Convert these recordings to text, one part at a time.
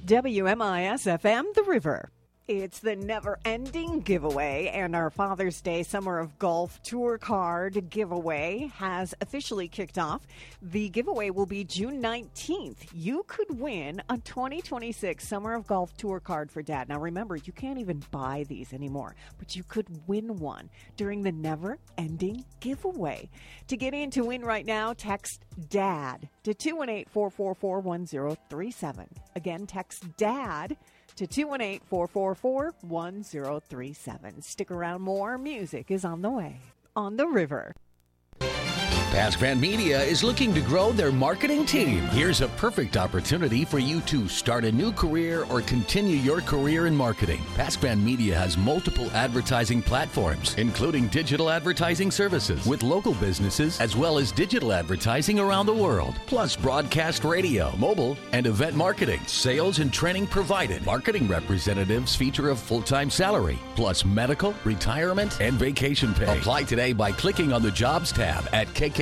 WMIS-FM, The River. It's the never-ending giveaway, and our Father's Day Summer of Golf Tour Card giveaway has officially kicked off. The giveaway will be June 19th. You could win a 2026 Summer of Golf Tour Card for Dad. Now, remember, you can't even buy these anymore, but you could win one during the never-ending giveaway. To get in to win right now, text DAD to 218-444-1037. Again, text DAD to 218-444-1037. Stick around, more music is on the way. On the River. PaskVan Media is looking to grow their marketing team. Here's a perfect opportunity for you to start a new career or continue your career in marketing. PaskVan Media has multiple advertising platforms, including digital advertising services with local businesses, as well as digital advertising around the world, plus broadcast radio, mobile, and event marketing. Sales and training provided. Marketing representatives feature a full-time salary, plus medical, retirement, and vacation pay. Apply today by clicking on the Jobs tab at KKBJ.com.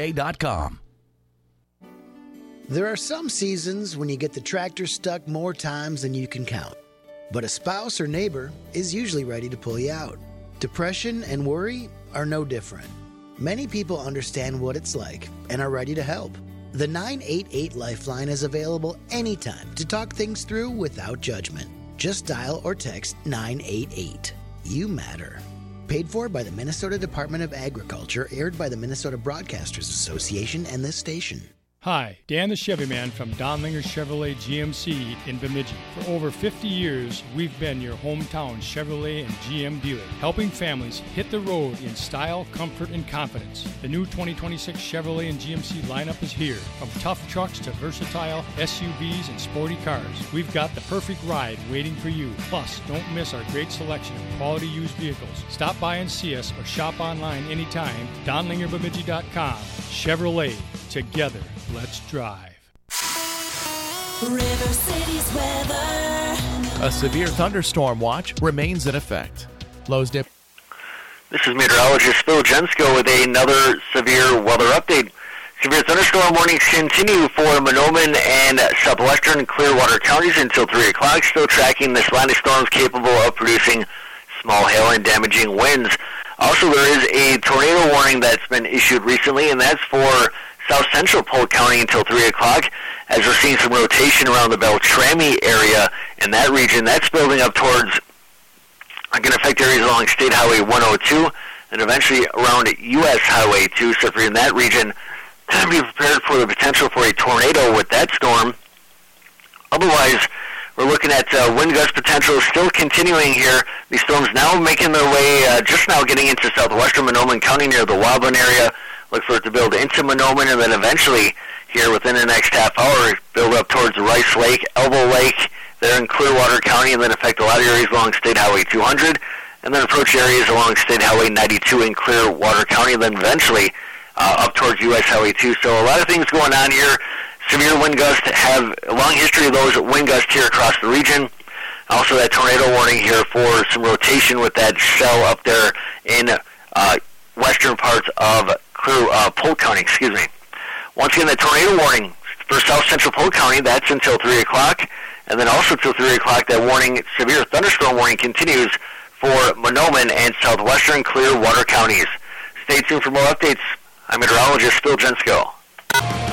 There are some seasons when you get the tractor stuck more times than you can count. But a spouse or neighbor is usually ready to pull you out. Depression and worry are no different. Many people understand what it's like and are ready to help. The 988 Lifeline is available anytime to talk things through without judgment. Just dial or text 988. You matter. Paid for by the Minnesota Department of Agriculture, aired by the Minnesota Broadcasters Association and this station. Hi, Dan the Chevy Man from Donlinger Chevrolet GMC in Bemidji. For over 50 years, we've been your hometown Chevrolet and GM dealer, helping families hit the road in style, comfort, and confidence. The new 2026 Chevrolet and GMC lineup is here. From tough trucks to versatile SUVs and sporty cars, we've got the perfect ride waiting for you. Plus, don't miss our great selection of quality used vehicles. Stop by and see us or shop online anytime. DonlingerBemidji.com. Chevrolet. Together, let's drive. River City's weather. A severe thunderstorm watch remains in effect. Lows dip. This is meteorologist Phil Jensko with another severe weather update. Severe thunderstorm warnings continue for Mahnomen and southwestern Clearwater counties until 3 o'clock. Still tracking this line of storms capable of producing small hail and damaging winds. Also, there is a tornado warning that's been issued recently, and that's for south central Polk County until 3 o'clock, as we're seeing some rotation around the Beltrami area in that region. That's building up towards, going to affect areas along State Highway 102 and eventually around U.S. Highway 2. So if you're in that region, be prepared for the potential for a tornado with that storm. Otherwise, we're looking at wind gust potential still continuing here. These storms now making their way, just now getting into southwestern Mahnomen County near the Wildland area. Look for it to build into Mahnomen, and then eventually, here within the next half hour, build up towards Rice Lake, Elbow Lake, there in Clearwater County, and then affect a lot of areas along State Highway 200, and then approach areas along State Highway 92 in Clearwater County, and then eventually up towards U.S. Highway 2. So a lot of things going on here. Severe wind gusts, have a long history of those wind gusts here across the region. Also that tornado warning here for some rotation with that cell up there in western parts of Polk County, Once again, the tornado warning for south central Polk County, that's until 3 o'clock. And then also till 3 o'clock, that warning, severe thunderstorm warning continues for Mahnomen and southwestern Clearwater counties. Stay tuned for more updates. I'm meteorologist Phil Jensko.